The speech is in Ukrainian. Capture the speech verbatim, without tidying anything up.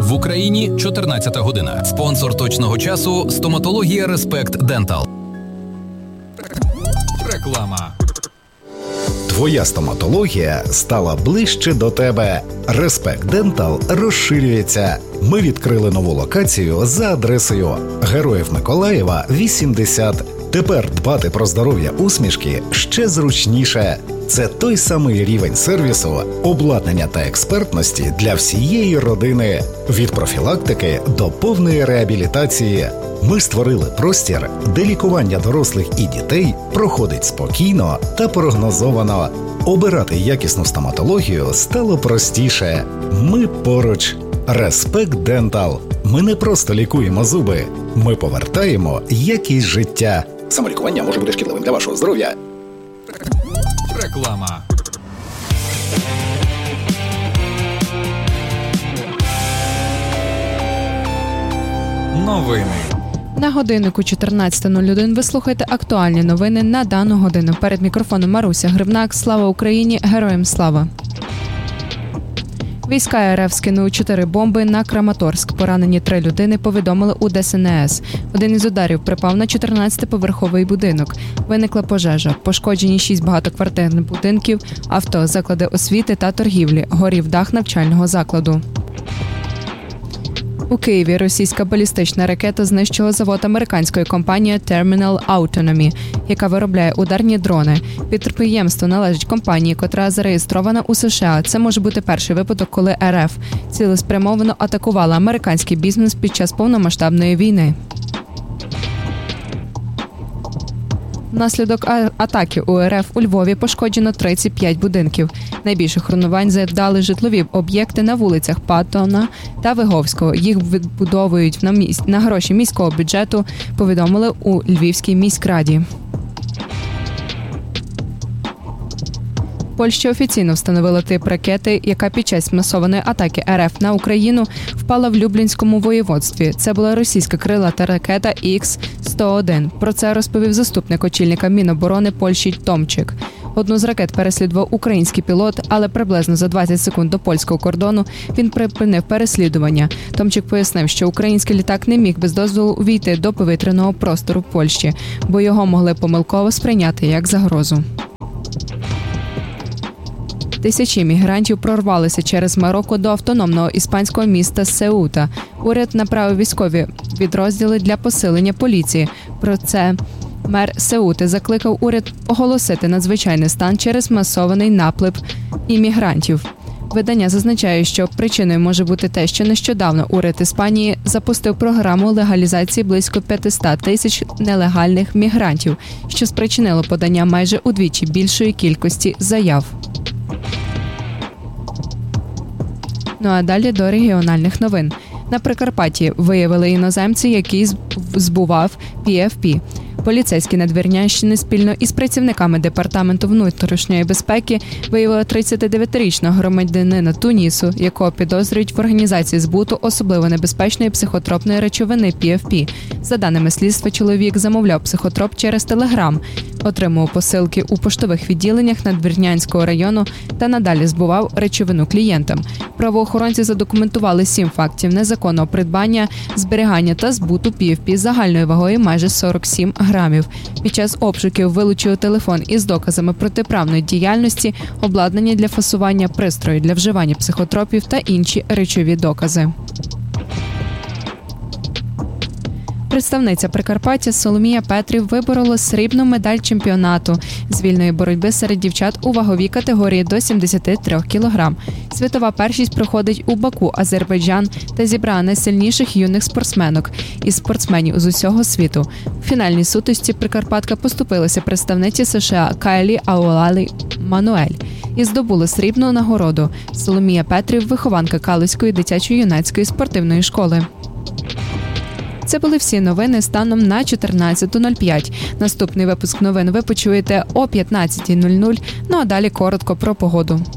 В Україні чотирнадцята година. Спонсор точного часу – стоматологія Respect Dental. Реклама. Твоя стоматологія стала ближче до тебе. Respect Dental розширюється. Ми відкрили нову локацію за адресою Героїв Миколаєва, вісімдесят. Тепер дбати про здоров'я усмішки ще зручніше. Це той самий рівень сервісу, обладнання та експертності для всієї родини. Від профілактики до повної реабілітації. Ми створили простір, де лікування дорослих і дітей проходить спокійно та прогнозовано. Обирати якісну стоматологію стало простіше. Ми поруч. Respect Dental. Ми не просто лікуємо зуби. Ми повертаємо якість життя. Самолікування може бути шкідливим для вашого здоров'я. Реклама. Новини. На годиннику чотирнадцята нуль один ви слухаєте актуальні новини на дану годину. Перед мікрофоном Маруся Гривнак. Слава Україні! Героям слава! Війська РФ скинули чотири бомби на Краматорськ. Поранені три людини, повідомили у Де Ес Не Ес. Один із ударів припав на чотирнадцятиповерховий будинок. Виникла пожежа. Пошкоджені шість багатоквартирних будинків, авто, заклади освіти та торгівлі. Горів дах навчального закладу. У Києві російська балістична ракета знищила завод американської компанії Terminal Autonomy, яка виробляє ударні дрони. Підприємство належить компанії, котра зареєстрована у США. Це може бути перший випадок, коли РФ цілеспрямовано атакувала американський бізнес під час повномасштабної війни. Внаслідок атаки у РФ у Львові пошкоджено тридцять п'ять будинків. Найбільших руйнувань завдали житлові об'єкти на вулицях Паттона та Виговського. Їх відбудовують на, міс... на гроші міського бюджету, повідомили у Львівській міськраді. Польща офіційно встановила тип ракети, яка під час масованої атаки РФ на Україну впала в Люблінському воєводстві. Це була російська крилата ракета Ікс сто один. Про це розповів заступник очільника Міноборони Польщі Томчик. Одну з ракет переслідував український пілот, але приблизно за двадцять секунд до польського кордону він припинив переслідування. Томчик пояснив, що український літак не міг без дозволу увійти до повітряного простору Польщі, бо його могли помилково сприйняти як загрозу. Тисячі мігрантів прорвалися через Марокко до автономного іспанського міста Сеута. Уряд направив військові відрозділи для посилення поліції. Про це мер Сеути закликав уряд оголосити надзвичайний стан через масований наплив іммігрантів. Видання зазначає, що причиною може бути те, що нещодавно уряд Іспанії запустив програму легалізації близько п'ятсот тисяч нелегальних мігрантів, що спричинило подання майже удвічі більшої кількості заяв. Ну а далі до регіональних новин. На Прикарпатті виявили іноземця, який збував пі еф пі. Поліцейські Надвірнянщини спільно із працівниками Департаменту внутрішньої безпеки виявили тридцятидев'ятирічного громадянина Тунісу, якого підозрюють в організації збуту особливо небезпечної психотропної речовини пі еф пі. За даними слідства, чоловік замовляв психотроп через Телеграм, отримував посилки у поштових відділеннях Надвірнянського району та надалі збував речовину клієнтам. Правоохоронці задокументували сім фактів незаконного придбання, зберігання та збуту пі еф пі загальною вагою майже сорок сім грамів. Під час обшуків вилучили телефон із доказами протиправної діяльності, обладнання для фасування, пристрої для вживання психотропів та інші речові докази. Представниця Прикарпаття Соломія Петрів виборола срібну медаль чемпіонату з вільної боротьби серед дівчат у ваговій категорії до сімдесят три кілограм. Світова першість проходить у Баку, Азербайджан, та зібрала найсильніших юних спортсменок із спортсменів з усього світу. У фінальній сутичці прикарпатка поступилася представниці США Кайлі Аолалі Мануель і здобула срібну нагороду. Соломія Петрів – вихованка Калузької дитячо-юнацької спортивної школи. Це були всі новини станом на чотирнадцята нуль п'ять. Наступний випуск новин ви почуєте о п'ятнадцята нуль нуль, ну а далі коротко про погоду.